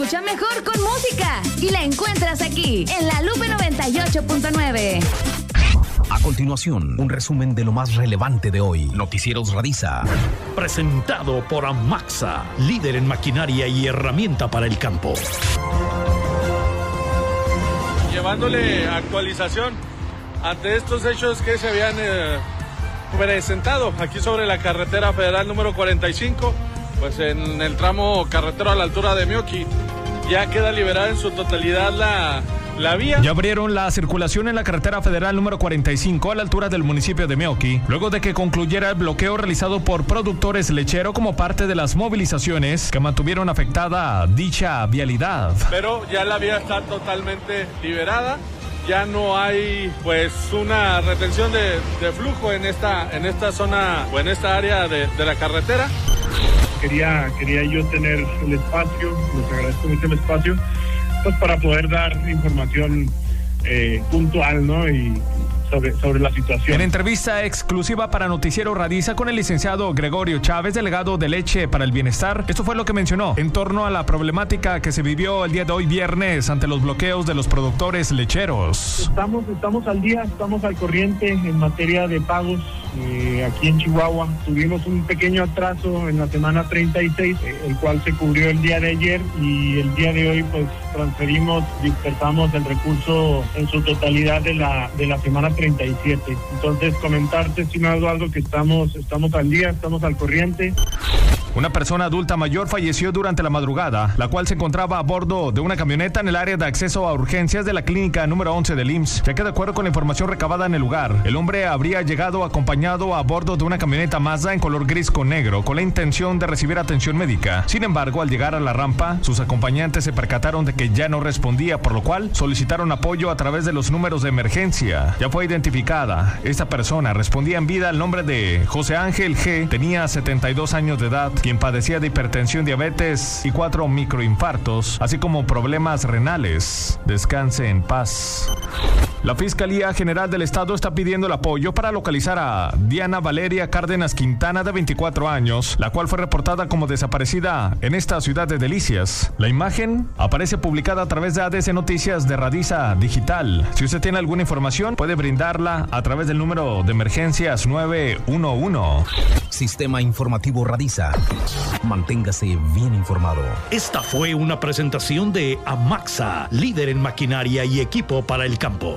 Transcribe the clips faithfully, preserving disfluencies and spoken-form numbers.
escucha mejor con música y la encuentras aquí en La Lupe noventa y ocho punto nueve. A continuación, un resumen de lo más relevante de hoy. Noticieros Radiza. Presentado por Amaxa, líder en maquinaria y herramienta para el campo. Llevándole actualización ante estos hechos que se habían eh, presentado aquí sobre la carretera federal número cuarenta y cinco, pues en el tramo carretero a la altura de Meoqui, ya queda liberada en su totalidad la... La vía. Ya abrieron la circulación en la carretera federal número cuarenta y cinco a la altura del municipio de Meoqui, luego de que concluyera el bloqueo realizado por productores lechero como parte de las movilizaciones que mantuvieron afectada dicha vialidad. Pero ya la vía está totalmente liberada, ya no hay pues una retención de, de flujo en esta, en esta zona o en esta área de, de la carretera. Quería, quería yo tener el espacio, les agradezco mucho el espacio, pues para poder dar información eh, puntual, ¿no? Y sobre, sobre la situación. En entrevista exclusiva para Noticiero Radiza con el licenciado Gregorio Chávez, delegado de Leche para el Bienestar, esto fue lo que mencionó en torno a la problemática que se vivió el día de hoy viernes ante los bloqueos de los productores lecheros. Estamos, estamos al día, estamos al corriente en materia de pagos. Eh, aquí en Chihuahua tuvimos un pequeño atraso en la semana treinta y seis, eh, el cual se cubrió el día de ayer, y el día de hoy pues transferimos, dispersamos el recurso en su totalidad de la de la semana treinta y siete. Entonces comentarte, estimado Eduardo, que estamos, estamos al día, estamos al corriente. Una persona adulta mayor falleció durante la madrugada, la cual se encontraba a bordo de una camioneta en el área de acceso a urgencias de la clínica número once del I M S S, ya que de acuerdo con la información recabada en el lugar, el hombre habría llegado acompañado a bordo de una camioneta Mazda en color gris con negro, con la intención de recibir atención médica. Sin embargo, al llegar a la rampa, sus acompañantes se percataron de que ya no respondía, por lo cual solicitaron apoyo a través de los números de emergencia. Ya fue identificada. Esta persona respondía en vida al nombre de José Ángel G., tenía setenta y dos años de edad, quien padecía de hipertensión, diabetes y cuatro microinfartos, así como problemas renales. Descanse en paz. La Fiscalía General del Estado está pidiendo el apoyo para localizar a Diana Valeria Cárdenas Quintana, de veinticuatro años, la cual fue reportada como desaparecida en esta ciudad de Delicias. La imagen aparece publicada a través de A D C Noticias de Radiza Digital. Si usted tiene alguna información, puede brindarla a través del número de emergencias nueve uno uno. Sistema Informativo Radiza. Manténgase bien informado. Esta fue una presentación de Amaxa, líder en maquinaria y equipo para el campo.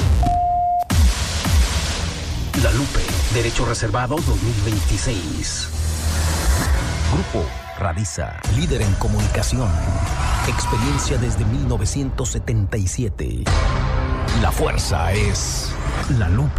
La Lupe, Derecho Reservado dos mil veintiséis. Grupo Radiza, líder en comunicación. Experiencia desde mil novecientos setenta y siete. La fuerza es La Lupe.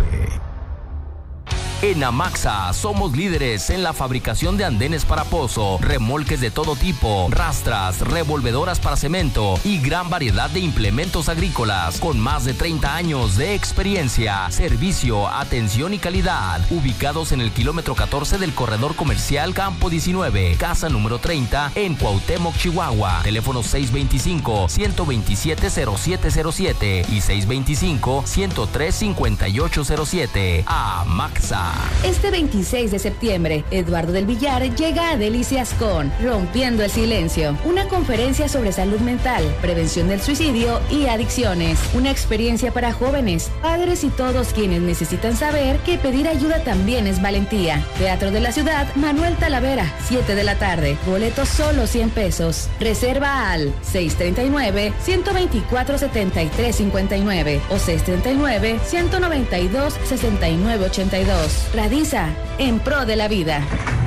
En Amaxa somos líderes en la fabricación de andenes para pozo, remolques de todo tipo, rastras, revolvedoras para cemento y gran variedad de implementos agrícolas con más de treinta años de experiencia, servicio, atención y calidad. Ubicados en el kilómetro catorce del corredor comercial Campo diecinueve, casa número treinta en Cuauhtémoc, Chihuahua. Teléfono seis veinticinco, ciento veintisiete, cero siete cero siete y seis veinticinco, ciento tres, cincuenta y ocho cero siete. Amaxa. Este veintiséis de septiembre, Eduardo del Villar llega a Delicias con Rompiendo el Silencio, una conferencia sobre salud mental, prevención del suicidio y adicciones. Una experiencia para jóvenes, padres y todos quienes necesitan saber que pedir ayuda también es valentía. Teatro de la Ciudad, Manuel Talavera, siete de la tarde. Boletos solo cien pesos. Reserva al seis treinta y nueve, ciento veinticuatro, setenta y tres cincuenta y nueve o seis treinta y nueve, ciento noventa y dos, sesenta y nueve ochenta y dos. Radiza, en pro de la vida.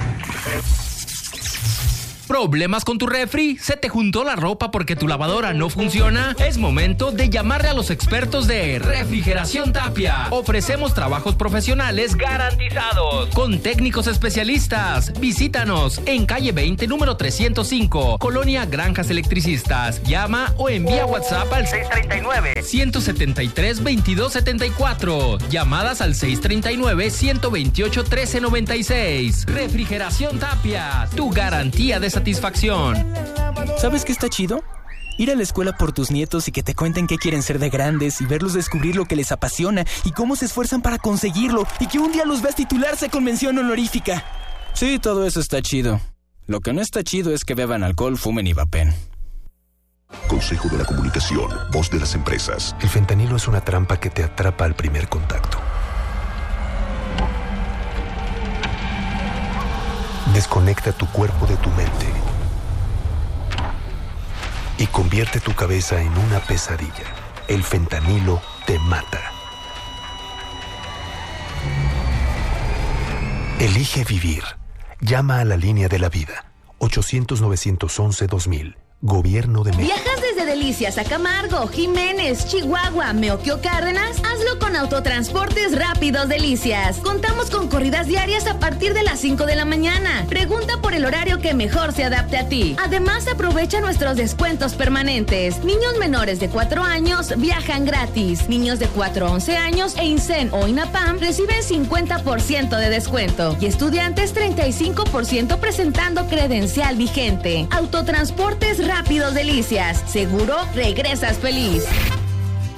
¿Problemas con tu refri? ¿Se te juntó la ropa porque tu lavadora no funciona? Es momento de llamarle a los expertos de Refrigeración Tapia. Ofrecemos trabajos profesionales garantizados con técnicos especialistas. Visítanos en calle veinte, número trescientos cinco, Colonia Granjas Electricistas. Llama o envía WhatsApp al seis treinta y nueve, ciento setenta y tres, veintidós setenta y cuatro. Llamadas al seis treinta y nueve, ciento veintiocho, trece noventa y seis. Refrigeración Tapia, tu garantía de satisfacción. ¿Sabes qué está chido? Ir a la escuela por tus nietos y que te cuenten qué quieren ser de grandes y verlos descubrir lo que les apasiona y cómo se esfuerzan para conseguirlo y que un día los veas titularse con mención honorífica. Sí, todo eso está chido. Lo que no está chido es que beban alcohol, fumen y vapen. Consejo de la Comunicación, voz de las empresas. El fentanilo es una trampa que te atrapa al primer contacto. Desconecta tu cuerpo de tu mente y convierte tu cabeza en una pesadilla. El fentanilo te mata. Elige vivir. Llama a la línea de la vida. ochocientos, novecientos once, dos mil. Gobierno de México. ¿Viajas desde Delicias a Camargo, Jiménez, Chihuahua, Meoquio, Cárdenas? Hazlo con Autotransportes Rápidos Delicias. Contamos con corridas diarias a partir de las cinco de la mañana. Pregunta por el horario que mejor se adapte a ti. Además, aprovecha nuestros descuentos permanentes. Niños menores de cuatro años viajan gratis. Niños de cuatro a once años e INSEN o INAPAM reciben cincuenta por ciento de descuento. Y estudiantes treinta y cinco por ciento presentando credencial vigente. Autotransportes Rápidos Delicias. Seguro regresas feliz.